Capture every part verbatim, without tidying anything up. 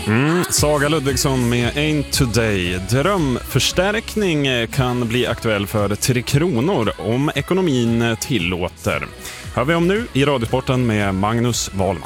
Mm, Saga Ludvigsson med Ain't Today. Drömförstärkning kan bli aktuell för Tre Kronor om ekonomin tillåter. Hör vi om nu i Radiosporten med Magnus Wahlman.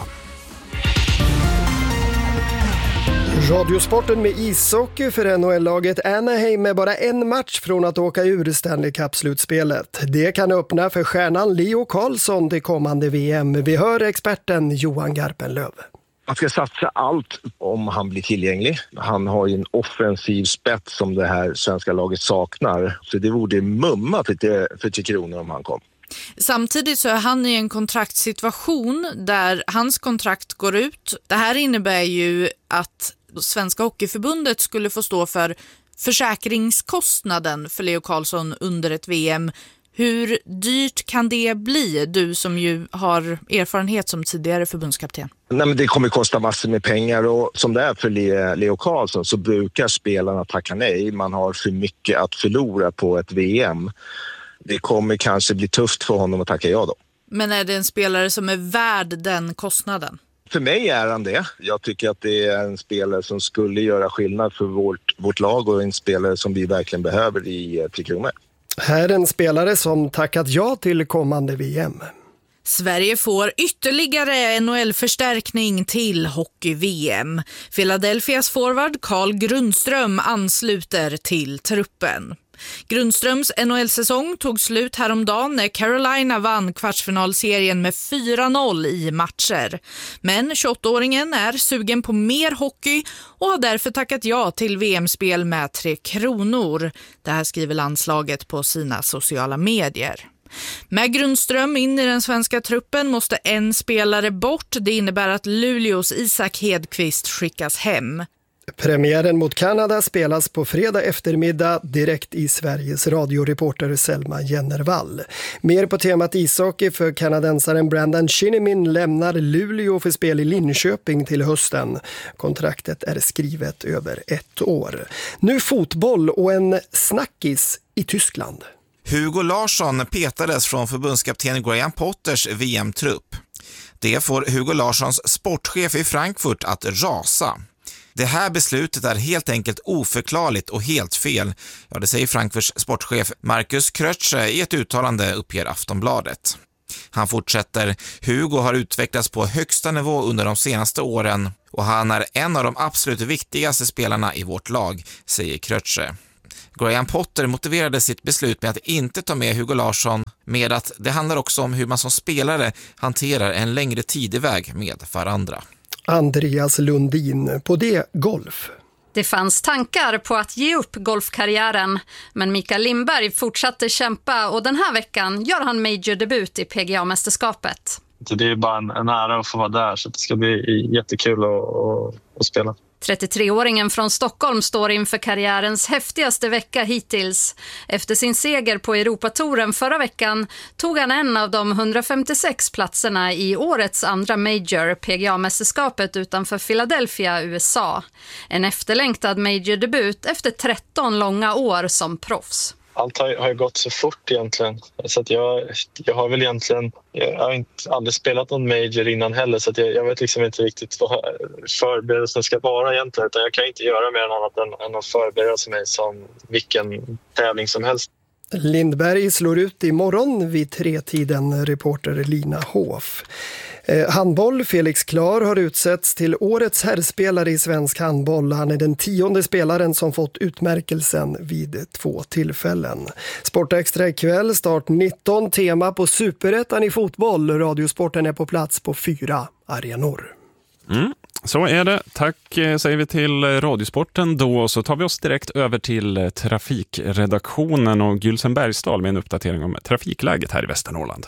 Radiosporten med ishockey för N H L-laget Anaheim med bara en match från att åka ur Stanley Cup-slutspelet. Det kan öppna för stjärnan Leo Carlsson till kommande V M. Vi hör experten Johan Garpenlöv. Man ska satsa allt om han blir tillgänglig. Han har ju en offensiv spets som det här svenska laget saknar. Så det vore mumma för, det, för Tre Kronor om han kom. Samtidigt så är han i en kontraktssituation där hans kontrakt går ut. Det här innebär ju att Svenska Hockeyförbundet skulle få stå för försäkringskostnaden för Leo Carlsson under ett V M. Hur dyrt kan det bli, du som ju har erfarenhet som tidigare förbundskapten? Nej, men det kommer kosta massor med pengar och som det är för Leo Carlsson så brukar spelarna tacka nej. Man har för mycket att förlora på ett V M. Det kommer kanske bli tufft för honom att tacka ja då. Men är det en spelare som är värd den kostnaden? För mig är han det. Jag tycker att det är en spelare som skulle göra skillnad för vårt, vårt lag och en spelare som vi verkligen behöver i Tre Kronor. Här är en spelare som tackat ja till kommande V M. Sverige får ytterligare N H L-förstärkning till hockey-V M. Philadelphias forward Carl Grundström ansluter till truppen. Grundströms N H L-säsong tog slut häromdagen när Carolina vann kvartsfinalserien med fyra noll i matcher. Men tjugoåttaåringen är sugen på mer hockey och har därför tackat ja till V M-spel med Tre Kronor. Det här skriver landslaget på sina sociala medier. Med Grundström in i den svenska truppen måste en spelare bort. Det innebär att Luleås Isak Hedqvist skickas hem. Premiären mot Kanada spelas på fredag eftermiddag direkt i Sveriges radioreporter Selma Jennervall. Mer på temat ishockey för kanadensaren Brandon Shinnimin lämnar Luleå för spel i Linköping till hösten. Kontraktet är skrivet över ett år. Nu fotboll och en snackis i Tyskland. Hugo Larsson petades från förbundskapten Graham Potters V M-trupp. Det får Hugo Larssons sportchef i Frankfurt att rasa. Det här beslutet är helt enkelt oförklarligt och helt fel. Ja, det säger Frankfurts sportchef Markus Krötsche i ett uttalande, uppger Aftonbladet. Han fortsätter: Hugo har utvecklats på högsta nivå under de senaste åren och han är en av de absolut viktigaste spelarna i vårt lag, säger Krötsche. Graham Potter motiverade sitt beslut med att inte ta med Hugo Larsson med att det handlar också om hur man som spelare hanterar en längre tideväg med varandra. Andreas Lundin, på det golf. Det fanns tankar på att ge upp golfkarriären, men Mikael Lindberg fortsatte kämpa och den här veckan gör han major-debut i P G A-mästerskapet. Det är bara en, en ära att få vara där, så det ska bli jättekul att, att, att spela. trettiotre-åringen från Stockholm står inför karriärens häftigaste vecka hittills. Efter sin seger på Europatouren förra veckan tog han en av de hundrafemtiosex platserna i årets andra major, P G A-mästerskapet utanför Philadelphia, U S A. En efterlängtad major-debut efter tretton långa år som proffs. Allt har, har gått så fort egentligen. Så att jag, jag har väl egentligen... Jag har inte, aldrig spelat någon major innan heller, så att jag, jag vet liksom inte riktigt vad förberedelsen ska vara egentligen. Utan jag kan inte göra mer än annat än, än att förbereda mig som vilken tävling som helst. Lindberg slår ut imorgon vid tretiden, reporter Lina Hoff. Eh, handboll, Felix Klar har utsetts till årets herrspelare i svensk handboll. Han är den tionde spelaren som fått utmärkelsen vid två tillfällen. Sportextra ikväll, start nitton, tema på Superettan i fotboll. Radiosporten är på plats på fyra arenor. Mm. Så är det. Tack säger vi till Radiosporten då. Så tar vi oss direkt över till trafikredaktionen och Gylsen Bergsdal med en uppdatering om trafikläget här i Västernorrland.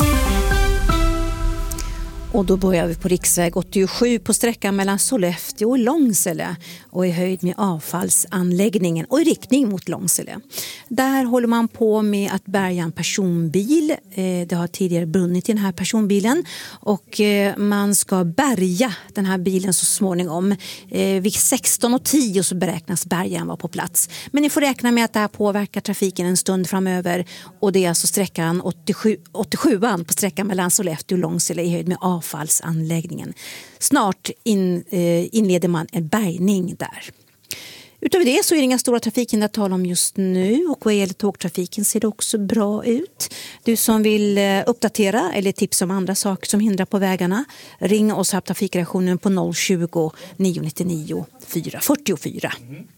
Och då börjar vi på riksväg åttiosju på sträckan mellan Sollefteå och Långsele och i höjd med avfallsanläggningen och i riktning mot Långsele. Där håller man på med att bärga en personbil. Det har tidigare brunnit i den här personbilen och man ska bärga den här bilen så småningom. Vid sexton och tio så beräknas bärgaren vara på plats. Men ni får räkna med att det här påverkar trafiken en stund framöver och det är alltså sträckan åttiosju, åttiosjuan på sträckan mellan Sollefteå och Långsele i höjd med avfallsanläggningen. avfallsanläggningen. Snart in, eh, inleder man en bärgning där. Utöver det så är det inga stora trafikhinder att tala om just nu, och vad gäller tågtrafiken ser det också bra ut. Du som vill uppdatera eller tipsa om andra saker som hindrar på vägarna, ring oss här på trafikreaktionen på noll tjugo, nio nio nio, fyra fyra fyra.